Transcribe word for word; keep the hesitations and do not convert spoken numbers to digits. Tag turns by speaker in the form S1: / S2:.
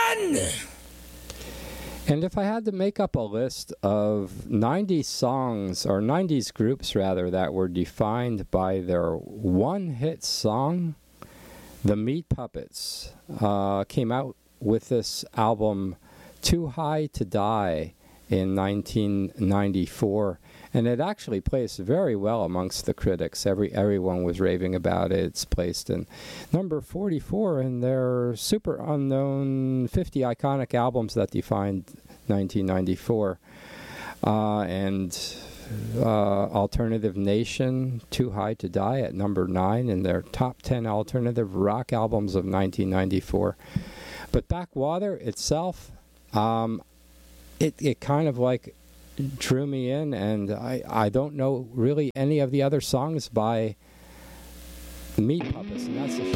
S1: done!
S2: And if I had to make up a list of nineties songs, or nineties groups rather, that were defined by their one-hit song, the Meat Puppets uh, came out with this album, Too High to Die, in nineteen ninety-four. And it actually placed very well amongst the critics. Every Everyone was raving about it. It's placed in number forty-four in their super unknown fifty iconic albums that defined nineteen ninety-four. Uh, and uh, Alternative Nation, Too High to Die, at number nine in their top ten alternative rock albums of nineteen ninety-four. But Backwater itself, um, it, it kind of like drew me in, and I, I don't know really any of the other songs by Meat Puppets, and that's the